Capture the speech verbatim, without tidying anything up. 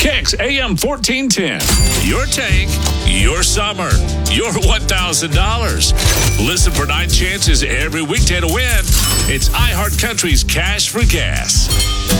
Kicks A M fourteen ten. Your tank, your summer, your one thousand dollars. Listen for nine chances every weekday to win. It's iHeart Country's Cash for Gas.